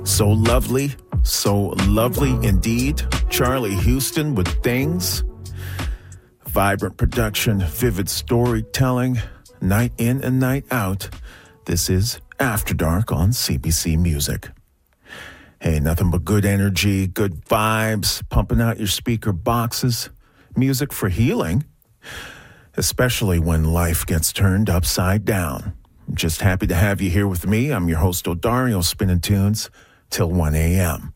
So lovely indeed. Charlie Houston with Things. Vibrant production, vivid storytelling, night in and night out. This is After Dark on CBC Music. Hey, nothing but good energy, good vibes, pumping out your speaker boxes. Music for healing, especially when life gets turned upside down. I'm just happy to have you here with me. I'm your host, Odario, spinning tunes till 1 a.m.